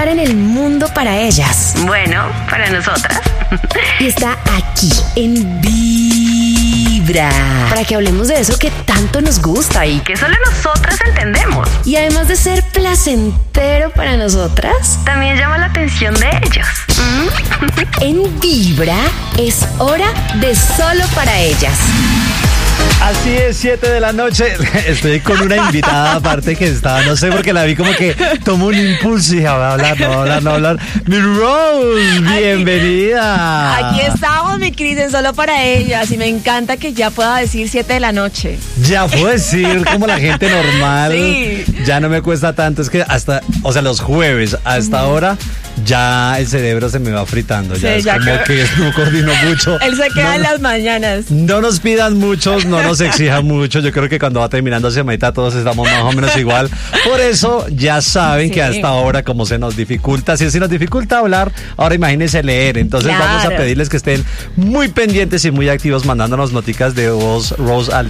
lugar en el mundo para ellas. Bueno, para nosotras. Y está aquí, en Vibra, para que hablemos de eso que tanto nos gusta y Que solo nosotras entendemos. y además de ser placentero para nosotras, También llama la atención de ellos. en Vibra es hora de solo para ellas. Así es, 7 de la noche. Estoy con una invitada aparte que estaba, no sé, porque la vi como que tomó un impulso y dije, va a hablar, no va a hablar, no va a hablar. Mi Rose, bienvenida. Aquí estamos, mi Cris, en Solo para Ellas. Y me encanta que ya pueda decir 7 de la noche. Ya puedo decir como la gente normal. Sí. Ya no me cuesta tanto. Es que hasta, o sea, los jueves a esta hora ya el cerebro se me va fritando. Ya Sí, es ya como que no coordino mucho. Él se queda No, en las mañanas. No nos pidan muchos, no nos exijan mucho. Yo creo que cuando va terminando semanita todos estamos más o menos igual. Por eso ya saben Sí. que a esta hora como se nos dificulta, si nos dificulta hablar, ahora imagínense leer. Entonces Claro. vamos a pedirles que estén muy pendientes y muy activos mandándonos noticas de voz, Rose, al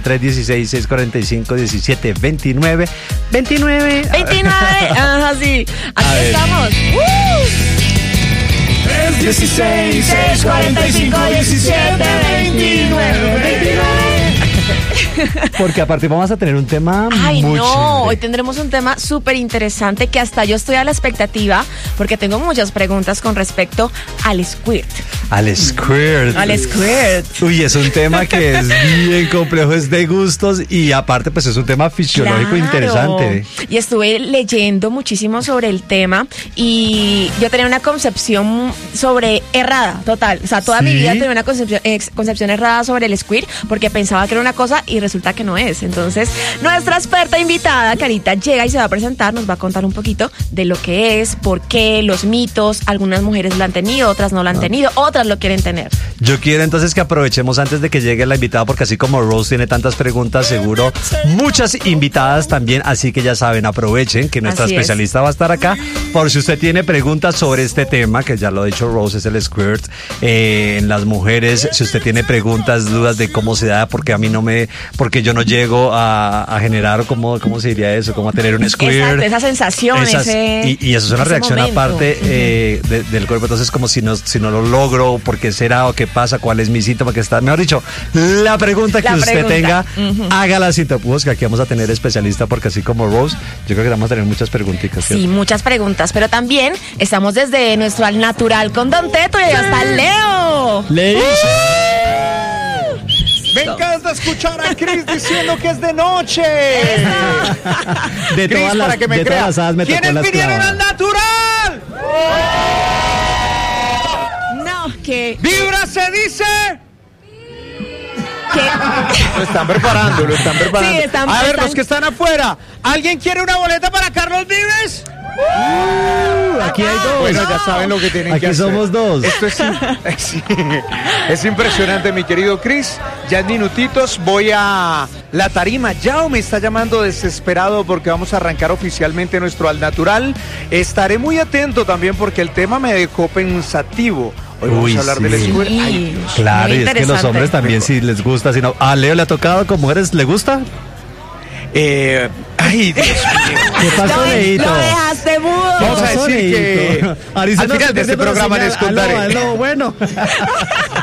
316-645-1729. 29. 29. Ajá, sí. Aquí A ver. estamos. 16, 6, 45, 17, 29, 29. Porque aparte vamos a tener un tema Ay, muy no, chévere. hoy tendremos un tema súper interesante que hasta yo estoy a la expectativa porque tengo muchas preguntas con respecto al squirt. Al squirt. Al squirt. Uy, es un tema que es bien complejo, es de gustos y aparte pues es un tema fisiológico Claro. interesante. Y estuve leyendo muchísimo sobre el tema y yo tenía una concepción sobre errada, total. O sea, toda mi ¿Sí? vida tenía una concepción errada sobre el squirt porque pensaba que era una cosa y resulta que no es. Entonces, nuestra experta invitada, Carita, llega y se va a presentar, nos va a contar un poquito de lo que es, por qué, los mitos. Algunas mujeres lo han tenido, otras no lo han tenido, otras lo quieren tener. Yo quiero entonces que aprovechemos antes de que llegue la invitada porque así como Rose tiene tantas preguntas, seguro muchas invitadas también, así que ya saben, aprovechen que nuestra Así es. especialista va a estar acá por si usted tiene preguntas sobre este tema, que ya lo ha dicho Rose, es el squirt en las mujeres. Si usted tiene preguntas, dudas de cómo se da, porque yo no llego a generar, ¿cómo se diría eso? Como a tener un squirt. Exacto, esa sensación, y eso es una ese reacción momento. aparte del cuerpo. Entonces, como si no lo logro, ¿por qué será o qué pasa? ¿Cuál es mi síntoma? Que está, mejor dicho, la pregunta que La usted pregunta. tenga, hágala sin tapujos, que aquí vamos a tener especialista, porque así como Rose, yo creo que vamos a tener muchas preguntitas. Sí, muchas preguntas, pero también estamos desde nuestro Al Natural con Don Teto y hasta Leo. Ley. Me encanta escuchar a Cris diciendo que es de noche. De Cris, todas las, para que me de crea. todas las hadas me tocó ¿Quiénes las vinieron clavas. al natural? No, que Vibra se dice. que Lo están preparando, lo están preparando. Sí, están- a ver, están- los que están afuera. ¿Alguien quiere una boleta para Carlos Vives? Aquí hay dos. Bueno, ya saben lo que tienen Aquí que hacer. somos dos. Esto es, sí, es impresionante, mi querido Chris. Ya en minutitos voy a la tarima. Yao me está llamando desesperado porque vamos a arrancar oficialmente nuestro Al Natural. Estaré muy atento también porque el tema me dejó pensativo. Hoy vamos Uy, a hablar sí. del squirt. Sí. Ay, Dios. Claro, Muy y es que los interesante. hombres también si les gusta, si no. ¿A Leo le ha tocado con mujeres? ¿Le gusta? Ay, Dios mío. ¿Qué pasó, lo Leito? dejaste mudo. Vamos a decir que Arisa, al no, final se de este perdió la programa señal. les contaré. Aló, bueno.